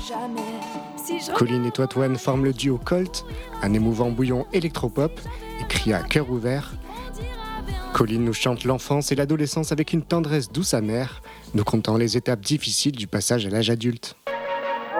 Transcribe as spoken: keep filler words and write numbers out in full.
Colline et Toitoine forment le duo Colt, un émouvant bouillon électropop, écrit à cœur ouvert. Colline nous chante l'enfance et l'adolescence avec une tendresse douce amère, nous contant les étapes difficiles du passage à l'âge adulte.